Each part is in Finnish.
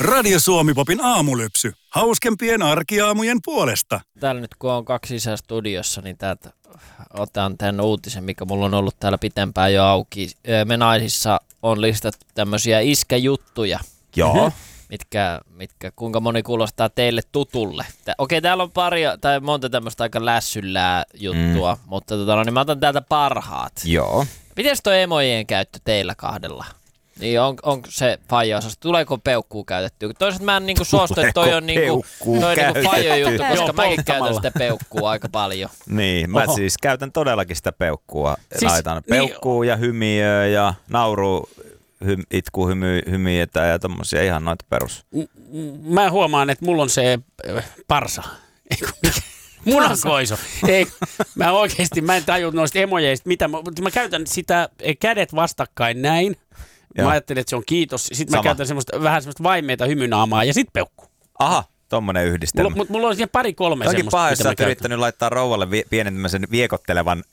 Radio Suomi-popin aamulypsy. Hauskempien arkiaamujen puolesta. Täällä nyt kun on kaksi sisään studiossa, niin täältä otan tämän uutisen, mikä mulla on ollut täällä pitempään jo auki. Me naisissa on listattu tämmöisiä iskäjuttuja. Joo. Mitkä kuinka moni kuulostaa teille tutulle. Okei, täällä on monta tämmöistä aika lässyllää juttua, mutta niin mä otan täältä parhaat. Joo. Miten toi emojen käyttö teillä kahdella? Niin on se faija-osasta. Tuleeko peukkuu käytettyä? Toisaalta mä en niinku suostu, että toi on niinku faija-juttu, koska mäkin käytän sitä peukkua aika paljon. Niin, mä siis käytän todellakin sitä peukkua. Siis, laitan peukkuu ja hymiöä ja nauru, itku, hymiötä ja tommosia ihan noita perus. Mä huomaan, että mulla on se parsa. Munakoiso. Ei, mä en tajua noista emojeista, mä käytän sitä kädet vastakkain näin. Mä ajattelin, että se on kiitos. Sitten mä käytän vähän semmoista vaimeita hymynaamaa ja sitten peukku. Aha, tommonen yhdistelmä. Mulla on siellä 2-3 semmoista. Onkin paha, jos sä oot yrittänyt laittaa rouvalle pienen tämmöisen viekottelevan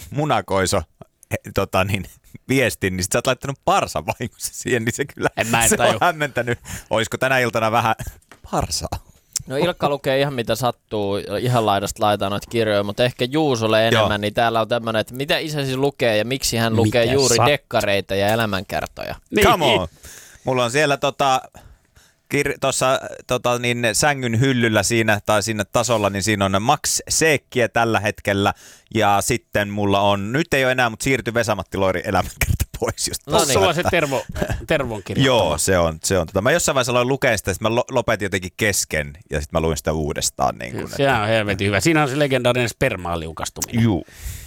viestin, niin sit sä oot laittanut parsan vahingossa siihen, niin se kyllä se on hämmentänyt. Oisko tänä iltana vähän parsaa? No Ilkka lukee ihan mitä sattuu, ihan laidasta laitaan noita kirjoja, mutta ehkä Juusolle enemmän, niin täällä on tämmöinen, että mitä isäsi lukee ja miksi hän lukee juuri dekkareita ja elämänkertoja. Come on! Mulla on siellä tuossa sängyn hyllyllä siinä tasolla, niin siinä on Max Seekkiä tällä hetkellä ja sitten mulla on, nyt ei ole enää, mutta siirtyi Vesa-Matti Loirin elämänkerta pois. Sulla on se Tervon kirjoittama. Joo, se on. Mä jossain vaiheessa aloin lukea sitä, mä lopetin jotenkin kesken ja sitten mä luin sitä uudestaan. Niin sehän on helvetin hyvä. Siinä on se legendaarinen spermaaliukastuminen. Juu.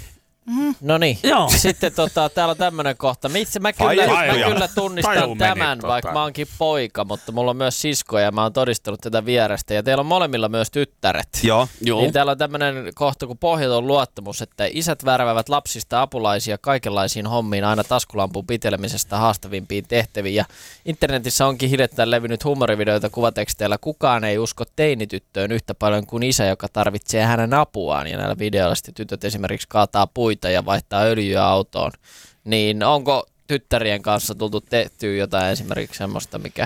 No niin, sitten täällä on tämmönen kohta. Mä kyllä tunnistan tämän, vaikka mä oonkin poika, mutta mulla on myös sisko ja mä oon todistanut tätä vierestä. Ja teillä on molemmilla myös tyttäret. Joo. Niin täällä on tämmönen kohta kuin pohjaton luottamus, että isät värvävät lapsista apulaisia kaikenlaisiin hommiin, aina taskulampun pitelemisestä haastavimpiin tehtäviin. Ja internetissä onkin hiljattain levinnyt huumorivideoita kuvateksteillä. Kukaan ei usko teinityttöön yhtä paljon kuin isä, joka tarvitsee hänen apuaan. Ja näillä videoilla sitten tytöt esimerkiksi kaataa puita ja vaihtaa öljyä autoon, niin onko tyttärien kanssa tultu tehtyä jotain esimerkiksi semmoista, mikä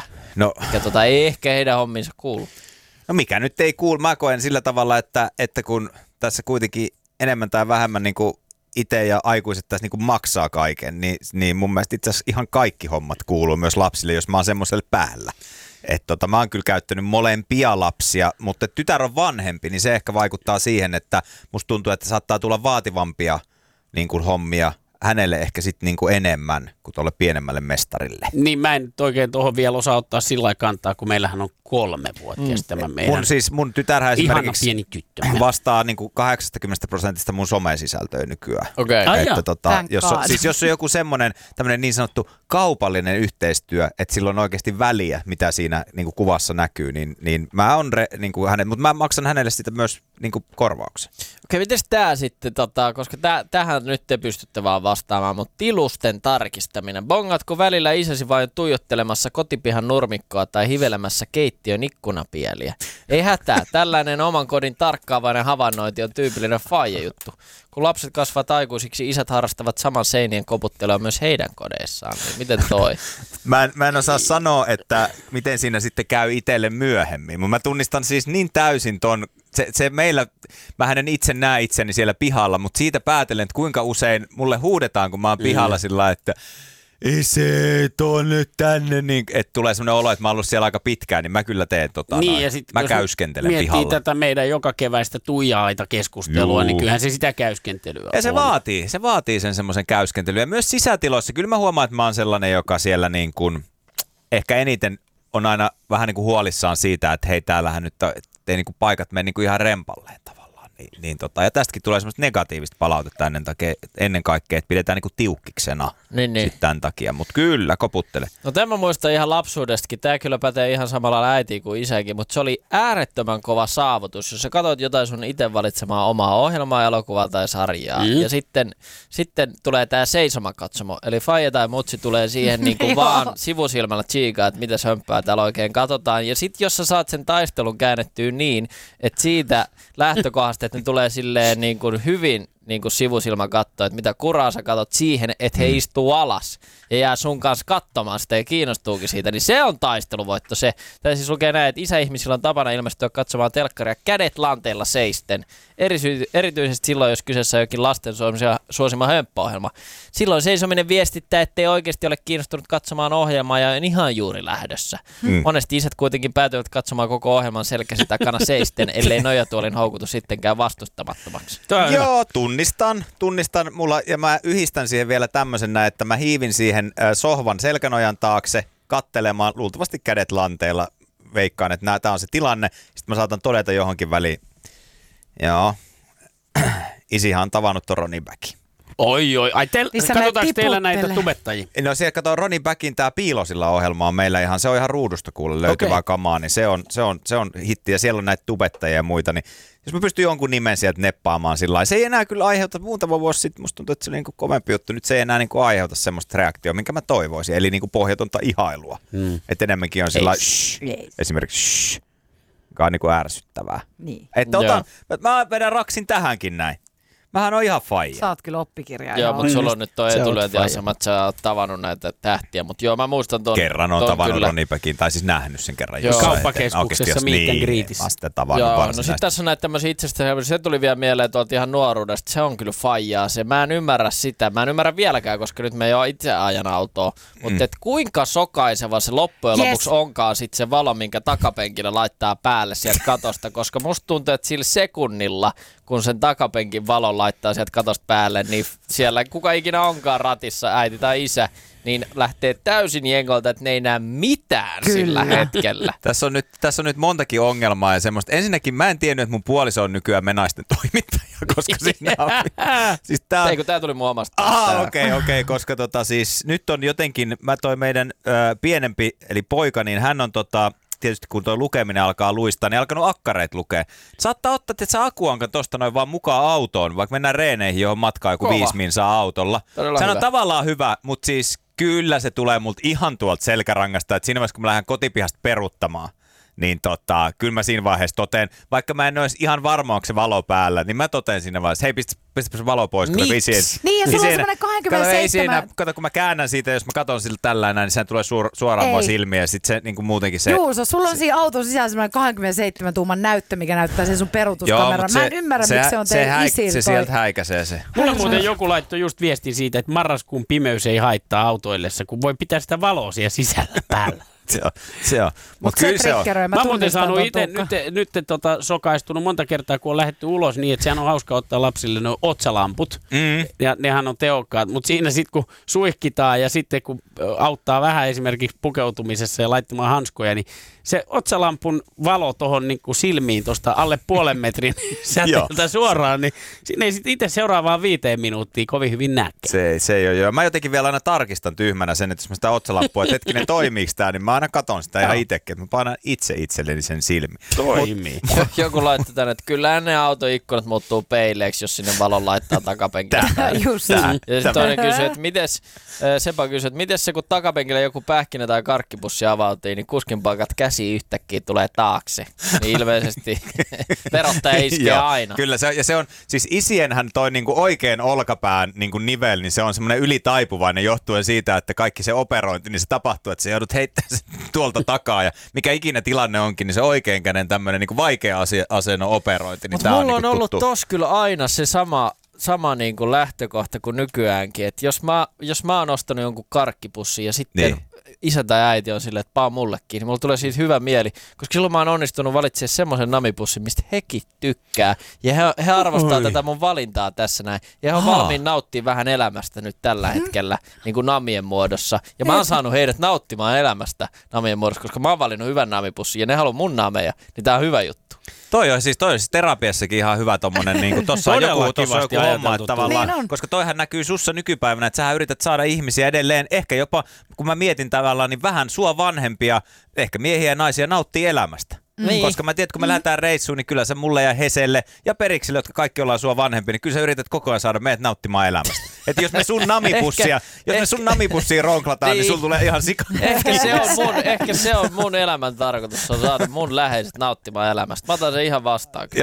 ei ehkä heidän homminsa kuulu? No mikä nyt ei kuulu? Mä koen sillä tavalla, että kun tässä kuitenkin enemmän tai vähemmän niin kuin itse ja aikuiset tässä niin kuin maksaa kaiken, niin mun mielestä itse asiassa ihan kaikki hommat kuuluu myös lapsille, jos mä oon semmoiselle päällä. Että mä oon kyllä käyttänyt molempia lapsia, mutta tytär on vanhempi, niin se ehkä vaikuttaa siihen, että musta tuntuu, että saattaa tulla vaativampia niin kuin hommia hänelle ehkä sitten niin kuin enemmän kuin tuolle pienemmälle mestarille. Niin mä en oikein tuohon vielä osaa ottaa sillä lailla kantaa, kun meillähän on 3-vuotias tämä meidän mun tytärhän esimerkiksi pieni tyttö vastaa niin kuin 80% mun somesisältöä nykyään. Okei. Jos on joku semmoinen tämmöinen niin sanottu kaupallinen yhteistyö, että sillä on oikeasti väliä, mitä siinä niin kuin kuvassa näkyy, niin mä on mutta mä maksan hänelle sitä myös niin kuin korvauksen. Okei, mites tää sitten, koska tähän nyt te pystytte vaan vastaamaan, mutta tilusten tarkistaminen. Bongatko välillä isäsi vain tuijottelemassa kotipihan nurmikkoa tai hivelemässä keittiön ikkunapieliä? Ei hätää, tällainen oman kodin tarkkaavainen havainnointi on tyypillinen faija-juttu. Kun lapset kasvavat aikuisiksi, isät harrastavat saman seinien koputtelua myös heidän kodeissaan. Niin miten toi? Mä en osaa sanoa, että miten siinä sitten käy itselle myöhemmin, mutta mä tunnistan siis niin täysin ton. Se meillä, mähän en itse näe itseni siellä pihalla, mutta siitä päätellen, että kuinka usein mulle huudetaan, kun mä oon pihalla sillä lailla, että ise, tuo nyt tänne, niin, että tulee semmoinen olo, että mä oon ollut siellä aika pitkään, niin mä kyllä teen niin, ja sit, mä käyskentelen pihalla. Miettii tätä meidän joka keväistä tuijaita keskustelua, niin kyllähän se sitä käyskentelyä ja se vaatii sen semmoisen käyskentelyä. Ja myös sisätiloissa, kyllä mä huomaan, että mä oon sellainen, joka siellä niin kuin, ehkä eniten on aina vähän niin kuin huolissaan siitä, että hei, täällähän nyt ei niin kuin paikat mene niin kuin ihan rempalleen tavallaan. Ja tästäkin tulee semmoista negatiivista palautetta ennen kaikkea, että pidetään niinku tiukkiksena sitten tämän takia. Mutta kyllä, koputtele. No tämä muistan ihan lapsuudestakin. Tämä kyllä pätee ihan samalla äitiin kuin isäkin, mutta se oli äärettömän kova saavutus. Jos sä katsot jotain sun itse valitsemaa omaa ohjelmaa, elokuvaa tai sarjaa, ja sitten tulee tämä seisomakatsomo. Eli faija tai mutsi tulee siihen niinku vaan sivusilmällä tsiikaa, että mitä hömppää täällä oikein katsotaan. Ja sitten jos sä saat sen taistelun käännettyä niin, että siitä lähtökohdasta, että ne tulee silleen niin kuin hyvin niin kuin sivusilmä katsoo, että mitä kuraa sä katot siihen, että he istuu alas ja jää sun kanssa katsomaan sitä ja kiinnostuukin siitä, niin se on taisteluvoitto se. Tai siis lukee näin, että isäihmisillä on tapana ilmestyä katsomaan telkkaria kädet lanteilla seisten. Erityisesti silloin, jos kyseessä on jokin lasten suosima hömppäohjelma. Silloin seisominen viestittää, ettei oikeasti ole kiinnostunut katsomaan ohjelmaa ja on ihan juuri lähdössä. Monesti isät kuitenkin päätyvät katsomaan koko ohjelman selkäsi takana seisten, ellei nojatuolin houkutu sittenkään vastustamattomaksi. Joo, tunnistan mulla, ja mä yhdistän siihen vielä tämmöisen, että mä hiivin siihen sohvan selkänojan taakse kattelemaan, luultavasti kädet lanteilla, veikkaan, että tämä on se tilanne. Sitten mä saatan todeta johonkin väliin, joo, isihan on tavannut ton Ronnie Backin. Oi, ai, katsotaanko teillä näitä tubettajia? No siellä kato Ronnie Backin tää Piilosilla ohjelma on meillä ihan, se on ihan ruudusta kuule löytyvää kamaa, niin se on hitti ja siellä on näitä tubettajia ja muita, niin jos mä pystyn jonkun nimen sieltä neppaamaan sillä lailla, se ei enää kyllä aiheuta, muutama vuosi sitten musta tuntuu, että se oli niinku kovempi juttu, nyt se ei enää niinku aiheuta semmoista reaktiota, minkä mä toivoisin, eli niinku pohjatonta ihailua, että enemmänkin on sillä esimerkiksi joka on niinku ärsyttävää. Niin. Että mä vedän raksin tähänkin näin. Mähän on ihan faija. Sä oot kyllä oppikirjaa. Joo, mutta sulla on nyt toi etulyöntiasema, että sä oot tavannut näitä tähtiä. Mutta joo, mä muistan ton. Kerran on tavannut Ronnie Backin, tai siis nähnyt sen kerran. Kauppakeskuksessa meet and greetissä. Mä sitten tavannut joo, varsinaisesti. no sit tässä on näitä tämmöisiä itsestä, se tuli vielä mieleen tuolta ihan nuoruudesta. Se on kyllä faijaa se. Mä en ymmärrä sitä. Mä en ymmärrä vieläkään, koska nyt me ei ole itse ajan autoa. Mutta et kuinka sokaiseva se loppujen lopuksi onkaan sit se valo, minkä takapenkillä laittaa päälle sieltä katosta. Koska musta tuntuu, että sillä sekunnilla, kun sen takapenkin valon laittaa sieltä katosta päälle, niin siellä kuka ikinä onkaan ratissa, äiti tai isä, niin lähtee täysin jengolta, että ne ei näe mitään sillä hetkellä. Tässä on nyt montakin ongelmaa ja semmoista. Ensinnäkin mä en tiennyt, että mun puoliso on nykyään Menaisten toimittaja, koska siinä on... siis Ei, kun tää tuli mun omasta. Okei, koska siis nyt on jotenkin, mä toi meidän pienempi, eli poika, niin hän on tietysti kun tuo lukeminen alkaa luistaa, niin alkanut akkareet lukea. Saattaa ottaa, että sä akuankan tosta noin vaan mukaan autoon, vaikka mennään reeneihin, johon matkaa joku 5 minsaa autolla. Se on tavallaan hyvä, mutta siis kyllä se tulee multa ihan tuolta selkärangasta, että siinä vaiheessa kun mä lähden kotipihasta peruuttamaan, niin kyllä mä siinä vaiheessa toteen, vaikka mä en olisi ihan varma, onko se valo päällä, niin mä toteen siinä vaiheessa, hei pistäpä se valo pois, kun niin ja sulla on semmoinen 27... Kato, kun mä käännän siitä, jos mä katon sillä tällainen, niin sehän tulee suoraan mua silmiä ja sitten se niin kuin muutenkin se... Juuso, sulla on siinä auton sisällä semmoinen 27 tuuman näyttö, mikä näyttää sen sun peruutuskameran. Mä en ymmärrä, miksi se on teidän isiltä. Se sieltä häikäisee se. Mulla muuten joku laittoi just viestin siitä, että marraskuun pimeys ei haittaa autoillessa, kun voi pitää sitä valoa siellä sisällä päällä. Se on. Mutta kyllä se on. Mä oon muuten saanut itse nyt sokaistunut monta kertaa, kun on lähdetty ulos niin, että sehän on hauska ottaa lapsille nuo otsalamput. Ja nehän on tehokkaat. Mutta siinä sitten kun suihkitaan ja sitten kun auttaa vähän esimerkiksi pukeutumisessa ja laittamaan hanskoja, niin se otsalampun valo tuohon niin silmiin tuosta alle 0,5 metrin säteeltä suoraan, niin sinne ei sitten itse seuraavaan 5 minuuttia kovin hyvin näkee. Se ei ole joo. Mä jotenkin vielä aina tarkistan tyhmänä sen, että jos mä sitä otsalampua, että hetkinen toimiiko tää, niin mä aina katon sitä ihan itsekin, että mä painan itse itselleni sen silmiin. Toimii. Joku laittoi tänne, että kyllä ne autoikkunat muuttuu peileiksi, jos sinne valon laittaa takapenkille. Just ja sitten toinen kysyy, että Sepa kysyy, että miten se kun takapenkillä joku pähkinä tai karkkipussi avautuu, niin kuskin paikat käsi yhtäkkiä tulee taakse. Niin ilmeisesti verottaja iskee aina. Kyllä se on, siis isienhän toi niinku oikein olkapään niinku nivel, niin se on semmoinen ylitaipuvainen johtuen siitä, että kaikki se operointi, niin se tapahtuu, että se joudut heittämään sen tuolta takaa ja mikä ikinä tilanne onkin, niin se oikein käden tämmöinen niinku vaikea asennon operointi. Niin mutta mulla on niinku ollut tuttu. tossa kyllä aina se sama niin kuin lähtökohta kuin nykyäänkin, että jos mä oon ostanut jonkun karkkipussin ja sitten isä tai äiti on silleen, että paa mullekin, niin mulla tulee siitä hyvä mieli, koska silloin mä oon onnistunut valitsemaan semmoisen namipussin, mistä hekin tykkää ja he arvostaa tätä mun valintaa tässä näin ja he on valmiin nauttia vähän elämästä nyt tällä hetkellä niin kuin namien muodossa ja mä oon saanut heidät nauttimaan elämästä namien muodossa, koska mä oon valinnut hyvän namipussin ja ne haluaa mun nameja, niin tää on hyvä juttu. Toi on siis terapiassakin ihan hyvä tommonen, niin kuin tossa on joku homma, että tavallaan, niin koska toihan näkyy sussa nykypäivänä, että sä yrität saada ihmisiä edelleen, ehkä jopa, kun mä mietin tavallaan, niin vähän sua vanhempia, ehkä miehiä ja naisia nauttii elämästä. Koska mä tiedän, kun me lähdetään reissuun, niin kyllä sä mulle ja Heselle ja Periksille, jotka kaikki ollaan sua vanhempia, niin kyllä sä yrität koko ajan saada meidät nauttimaan elämästä. Että jos me sun namipussia ronklataan, niin sulla tulee ihan sikana. Ehkä se on mun elämän tarkoitus, on saada mun läheiset nauttimaan elämästä. Mä otan sen ihan vastaan.